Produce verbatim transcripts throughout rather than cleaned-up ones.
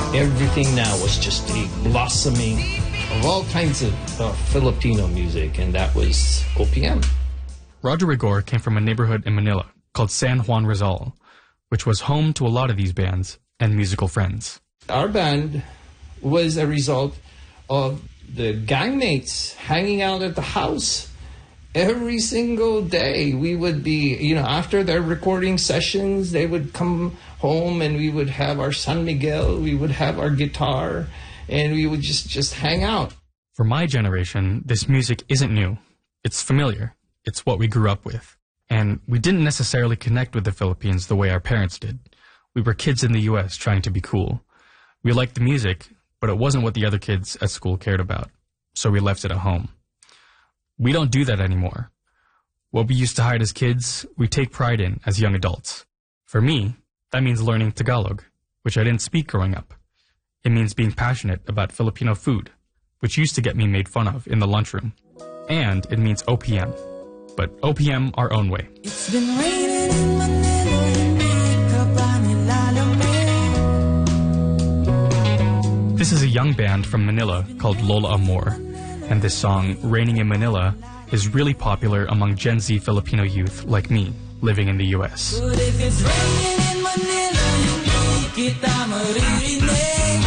Everything now was just a blossoming of all kinds of uh, Filipino music, and that was O P M. Roger Rigor came from a neighborhood in Manila called San Juan Rizal, which was home to a lot of these bands and musical friends. Our band was a result of the gangmates hanging out at the house every single day. We would be, you know, after their recording sessions, they would come home and we would have our San Miguel, we would have our guitar, and we would just, just hang out. For my generation, this music isn't new. It's familiar. It's what we grew up with. And we didn't necessarily connect with the Philippines the way our parents did. We were kids in the U S trying to be cool. We liked the music, but it wasn't what the other kids at school cared about, so we left it at home. We don't do that anymore. What we used to hide as kids, we take pride in as young adults. For me, that means learning Tagalog, which I didn't speak growing up. It means being passionate about Filipino food, which used to get me made fun of in the lunchroom. And it means O P M, but O P M our own way. It's been raining in Manila, hindi ka ba nilalamig? This is a young band from Manila called Lola Amor, and this song, Raining in Manila, is really popular among Gen Z Filipino youth like me, living in the U S. But if it's raining in Manila, hindi kita maririnig.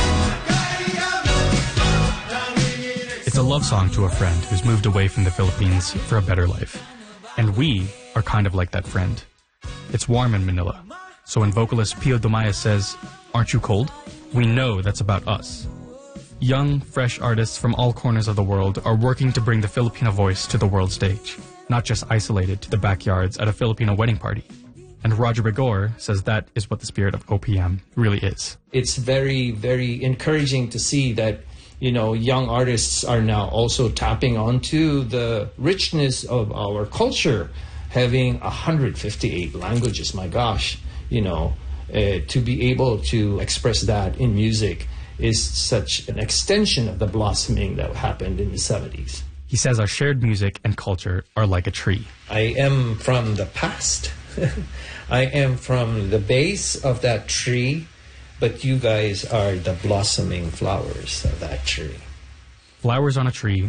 It's a love song to a friend who's moved away from the Philippines for a better life. And we are kind of like that friend. It's warm in Manila, so when vocalist Pio Dumaya says, "Aren't you cold?" we know that's about us. Young, fresh artists from all corners of the world are working to bring the Filipino voice to the world stage, not just isolated to the backyards at a Filipino wedding party. And Roger Rigor says that is what the spirit of O P M really is. It's very, very encouraging to see that, you know, young artists are now also tapping onto the richness of our culture, having one hundred fifty-eight languages, my gosh, you know, uh, to be able to express that in music is such an extension of the blossoming that happened in the seventies. He says our shared music and culture are like a tree. I am from the past. I am from the base of that tree, but you guys are the blossoming flowers of that tree. Flowers on a tree